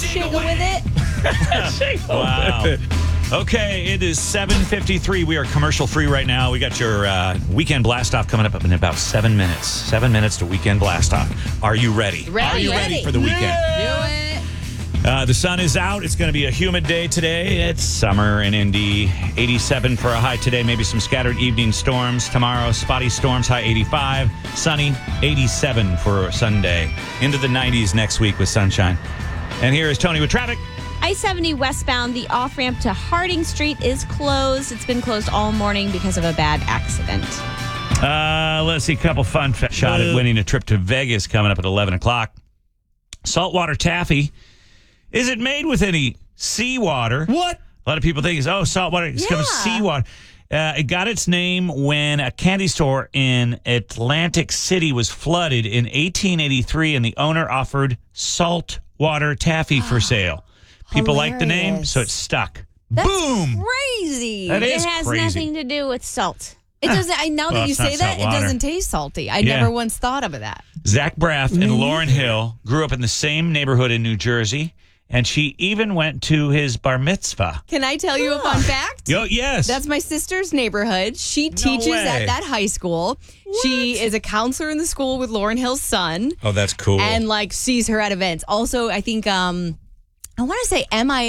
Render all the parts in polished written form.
Shake with it. Wow. Okay, it is 7:53. We are commercial free right now. We got your weekend blast off coming up in about 7 minutes. 7 minutes to weekend blast off. Are you ready? Are you ready for the weekend? Do it. The sun is out. It's going to be a humid day today. It's summer in Indy. 87 for a high today. Maybe some scattered evening storms. Tomorrow, spotty storms, high 85. Sunny, 87 for Sunday. Into the 90s next week with sunshine. And here is Tony with traffic. I-70 westbound, the off-ramp to Harding Street is closed. It's been closed all morning because of a bad accident. Let's see. A couple fun shot at winning a trip to Vegas coming up at 11 o'clock. Saltwater taffy. Is it made with any seawater? What? A lot of people think, saltwater. It's coming seawater. It got its name when a candy store in Atlantic City was flooded in 1883, and the owner offered saltwater taffy for sale. People liked the name, so it stuck. That's Boom! crazy. That It is has crazy. nothing to do with salt. It doesn't. Now that you it's not say that, it saltwater. doesn't taste salty. I Yeah. never once thought of that. Zach Braff and Lauren Hill grew up in the same neighborhood in New Jersey, and she even went to his bar mitzvah. Can I tell you a fun fact? Yes. That's my sister's neighborhood. She teaches way. at that high school. She is a counselor in the school with Lauren Hill's son. Oh, that's cool. And sees her at events. Also, I think I want to say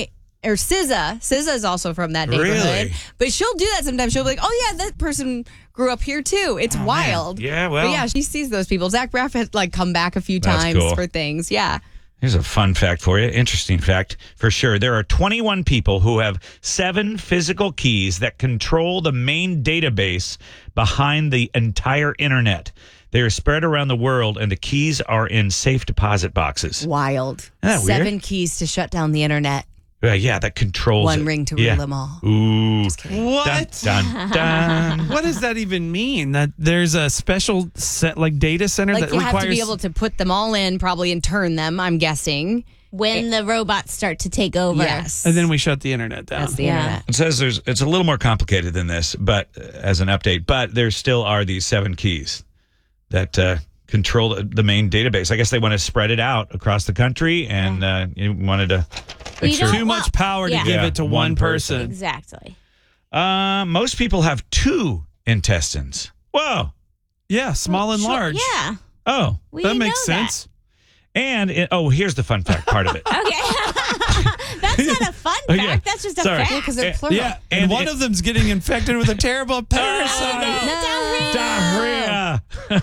SZA. SZA is also from that neighborhood. Really? But she'll do that sometimes. She'll be like, "Oh yeah, that person grew up here too." It's wild. Man. Yeah, well. But yeah, she sees those people. Zach Braff has come back a few That's times cool. for things. Yeah. Here's a fun fact for you. Interesting fact for sure. There are 21 people who have 7 physical keys that control the main database behind the entire internet. They are spread around the world, and the keys are in safe deposit boxes. Wild. Isn't that weird? 7 keys to shut down the internet. Yeah, that controls One it. ring to rule them all. Ooh. Just kidding. What? Dun, dun, dun. What does that even mean? That there's a special data center Like that you requires have to be able to put them all in probably and turn them, I'm guessing. When the robots start to take over. Yes. and then we shut the internet down. That's the Yeah. internet. It says it's a little more complicated than this, but as an update, but there still are these 7 keys that control the main database. I guess they want to spread it out across the country, and you wanted to make You sure. don't Too much power to Yeah. give Yeah, it to one one person. person. Exactly. Most people have 2 intestines. Whoa. Yeah, small and large. Yeah. Oh. We that didn't makes know sense. And here's the fun fact part of it. That. Okay. That's not a fun fact. Oh, yeah. That's just a Sorry. fact. Because they're plural. Yeah, and one of them's getting infected with a terrible parasite. Diarrhea.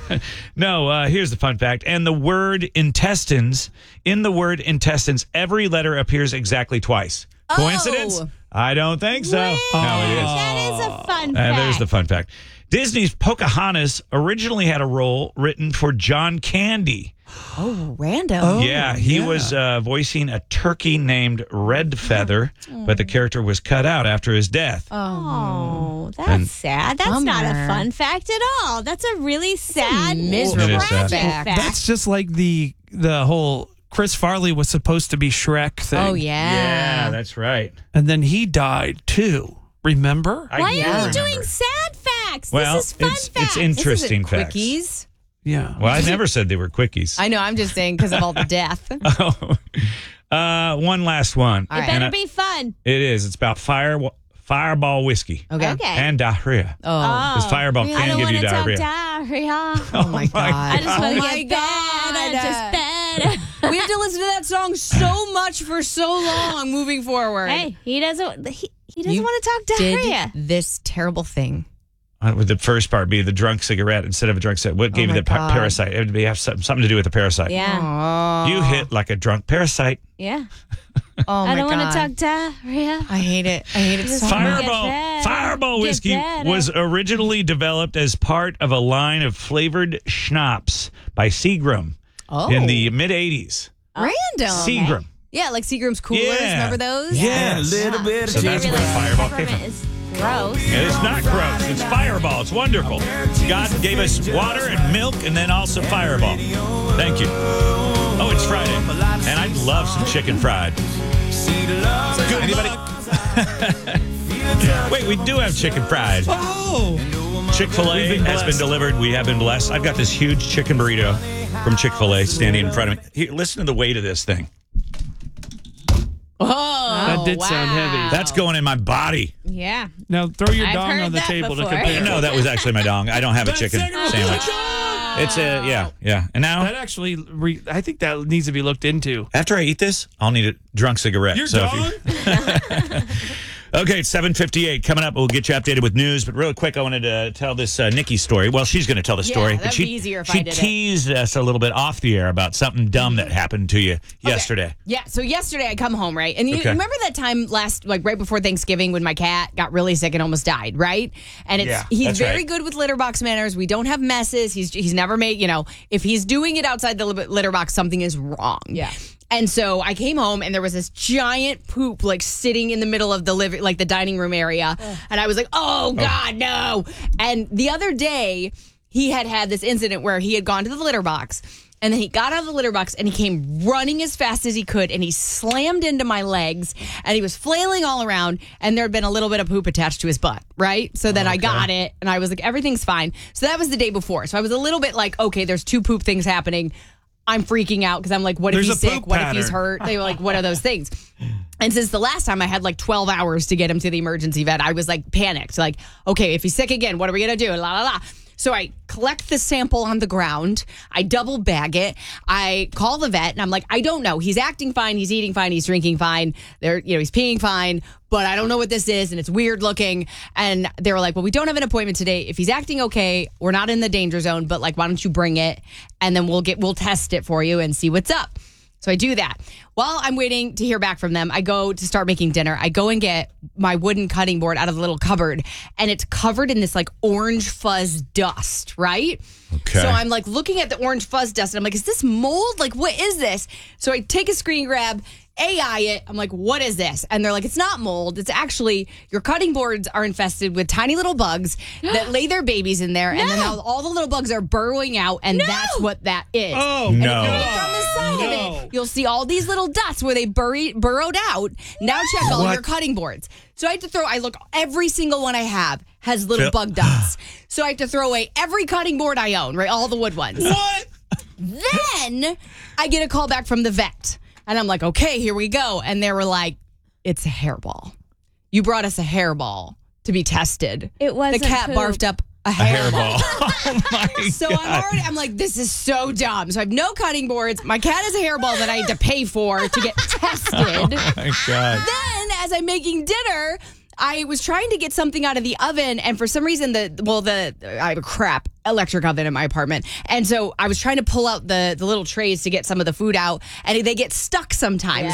No, here's the fun fact. And the word intestines, in the word intestines, every letter appears exactly twice. Coincidence? Oh. I don't think so. No, it is. That is a fun fact. There's the fun fact. Disney's Pocahontas originally had a role written for John Candy. Oh, random. Yeah, he was voicing a turkey named Red Feather, but the character was cut out after his death. Oh, that's And- sad. That's not a Bummer. fun fact at all. That's a really sad, miserable It is sad. tragic fact. That's just like the whole Chris Farley was supposed to be Shrek thing. Oh, yeah. that's right. And then he died too. Remember? Why are you remember. doing sad facts? Well, this is fun it's facts. interesting This isn't facts. quickies. Yeah. Well, I never said they were quickies. I know. I'm just saying because of all the death. One last one. All It right. better And be fun. it is. It's about Fireball whiskey Okay. Okay. and diarrhea. Oh. Because Fireball I can don't give want you to talk diarrhea. diarrhea. Oh my God. I just want to my get better, just better. We have to listen to that song so much for so long moving forward. Hey, he doesn't. He doesn't You want to talk diarrhea. Did this terrible thing. Would the first part be the drunk cigarette instead of a drunk cigarette? What gave you my the God. parasite? It would have something to do with the parasite. Yeah, Oh. You hit like a drunk parasite. yeah. Oh my I don't God. want to talk diarrhea. I hate it. I hate it so Fire- much. Fireball, better. Fireball Get whiskey better. was originally developed as part of a line of flavored schnapps by Seagram Oh. in the mid 80s. Random. Seagram. Yeah, like Seagram's Coolers. Yeah. Remember those? Yeah, bit of So that's where Fireball came from. Peppermint is gross. It's not gross. It's Fireball. It's wonderful. God gave us water and milk and then also Fireball. Thank you. Oh, it's Friday. And I'd love some chicken fried. Good. Anybody? Wait, we do have chicken fried. Oh. Chick-fil-A has been delivered. We have been blessed. I've got this huge chicken burrito from Chick-fil-A standing in front of me. Here, listen to the weight of this thing. Oh, That did sound heavy. That's going in my body. Yeah. Now throw your I've dong heard on the that table before. to compare. No, that was actually my dong. I don't have a chicken sandwich. It's a yeah. And now That actually, I think that needs to be looked into. after I eat this, I'll need a drunk cigarette. Your So if dong? Okay, it's 7:58. Coming up, we'll get you updated with news. But real quick, I wanted to tell this Nikki story. Well, she's going to tell the story. that'd but be easier if I she did it. teased us a little bit off the air about something dumb that happened to you yesterday. Yeah, so yesterday I come home, right? And you Okay. remember that time right before Thanksgiving when my cat got really sick and almost died, right? And he's that's very right. good with litter box manners. We don't have messes. He's never made, if he's doing it outside the litter box, something is wrong. Yeah. And so I came home and there was this giant poop sitting in the middle of the dining room area. And I was like, oh God, no. And the other day he had this incident where he had gone to the litter box and then he got out of the litter box and he came running as fast as he could and he slammed into my legs and he was flailing all around and there had been a little bit of poop attached to his butt, right? So then I got it and I was like, everything's fine. So that was the day before. So I was a little bit like, okay, there's two poop things happening. I'm freaking out because I'm like, what if There's he's a sick? poop What if he's pattern. hurt? They were like, what are those things? And since the last time I had 12 hours to get him to the emergency vet, I was panicked. Okay, if he's sick again, what are we going to do? La, la, la. So I collect the sample on the ground. I double bag it. I call the vet and I'm like, I don't know. He's acting fine. He's eating fine. He's drinking fine. He's peeing fine, but I don't know what this is. And it's weird looking. And they were like, well, we don't have an appointment today. If he's acting okay, we're not in the danger zone, but why don't you bring it? And then we'll test it for you and see what's up. So I do that. While I'm waiting to hear back from them, I go to start making dinner. I go and get my wooden cutting board out of the little cupboard, and it's covered in this orange fuzz dust, right? Okay. So I'm looking at the orange fuzz dust, and I'm like, is this mold? What is this? So I take a screen grab, AI it. I'm like, what is this? And they're like, it's not mold. It's actually your cutting boards are infested with tiny little bugs that lay their babies in there, and then all the little bugs are burrowing out, and that's what that is. Oh, No. Look on the side of it, you'll see all these little dots where they burrowed out. Now check all your cutting boards. So I look, every single one I have has little bug dots. So I have to throw away every cutting board I own, right? All the wood ones. What? Then I get a call back from the vet. And I'm like, okay, here we go. And they were like, it's a hairball. You brought us a hairball to be tested. It wasn't The cat poop. barfed up a A hairball. hairball. Oh my So God. I'm like, this is so dumb. So I have no cutting boards. My cat has a hairball that I had to pay for to get tested. Oh my God. Then, as I'm making dinner, I was trying to get something out of the oven, and for some reason, I have a crap electric oven in my apartment, and so I was trying to pull out the little trays to get some of the food out, and they get stuck sometimes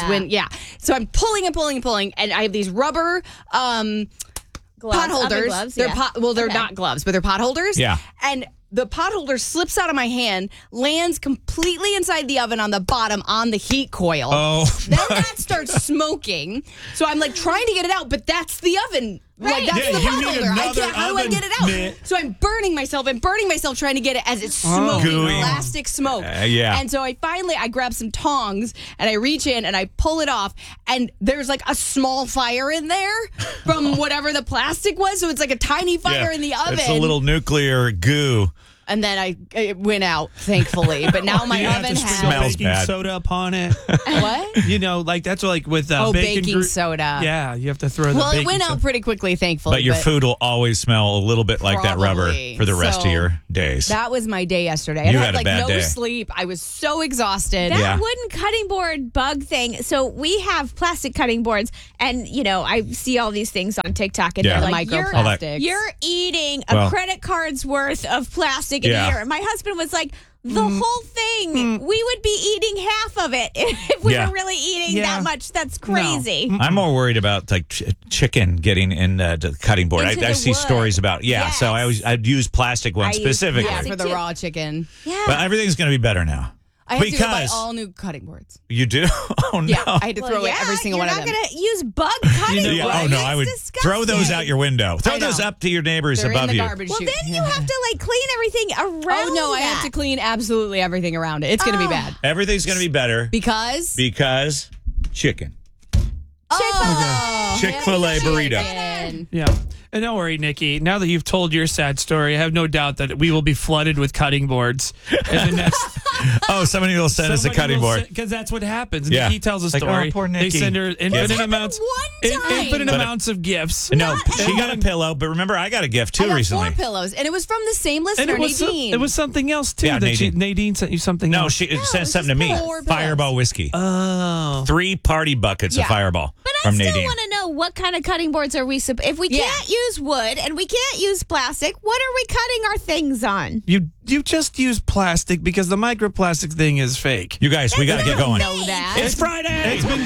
So I'm pulling and pulling and pulling, and I have these rubber pot holders. Oven gloves, They're yeah. they're Okay. not gloves, but they're pot holders. Yeah. And the pot holder slips out of my hand, lands completely inside the oven on the bottom on the heat coil. Oh, Then that starts smoking. So I'm trying to get it out, but that's the oven. Right. That's Yeah, the you pot need holder. another How do I oven get it out? mitt. So I'm burning myself trying to get it as it's smoking, Gooey. plastic smoke. Yeah. And so I grab some tongs and I reach in and I pull it off, and there's a small fire in there from whatever the plastic was. So it's a tiny fire in the oven. It's a little nuclear goo. And then it went out, thankfully. But now my You have oven to has sprinkle Smells baking bad. soda upon it. what? That's with Baking soda. Yeah, you have to throw the Well, baking it went soda. out pretty quickly, thankfully. But your food will always smell a little bit like that rubber Probably. for the rest So, of your days. That was my day yesterday. You I had a bad no day. sleep. I was so exhausted. That Yeah. wooden cutting board bug thing. So we have plastic cutting boards, and I see all these things on TikTok, and Yeah. they're like, Microplastics. you're eating Well- a credit card's worth of plastic in Yeah. a year. And my husband was like, the whole thing, we would be eating half of it if we Yeah. were really eating Yeah. that much. That's crazy. I'm more worried about chicken getting in the cutting board. Into I the see wood. stories about Yes. So I'd use plastic ones I use specifically. Yeah, plastic for the too. raw chicken. Yeah. But everything's going to be better now. I had to go buy Because all new cutting boards. you do. Oh no. Yeah, I had to throw away every single one of You're them. not going to use bug cutting Yeah, boards. oh no, I would That's throw those disgusting. out your window. Throw I know. those up to your neighbors They're above in the you. garbage Well, chute. then you have to clean everything around. Oh no, I have that. to clean absolutely everything around it. It's going to be bad Everything's going to be better because because chicken. Oh, Chick-fil-A burrito. chicken. Yeah. And don't worry, Nikki. Now that you've told your sad story, I have no doubt that we will be flooded with cutting boards. In the next, somebody will send us a cutting board. Because that's what happens. Yeah. Nikki tells a Like, story. poor They Nikki. send her infinite amounts, one time. infinite amounts of gifts. No, she got a pillow, but remember, I got a gift too I got recently. 4 pillows, and it was from the same And listener, it was, Nadine. it was something else too. Yeah, that Nadine. Nadine sent you something No, else. she it sent was something to just me. 4 pillows. Fireball whiskey. Oh. 3 party buckets of Yeah. Fireball But I from still Nadine. want to know what kind of cutting boards are we? If we Yeah. can't use wood and we can't use plastic, what are we cutting our things on? You just use plastic because the microplastic thing is fake. You guys, we got to get going. know that. It's Friday. It's been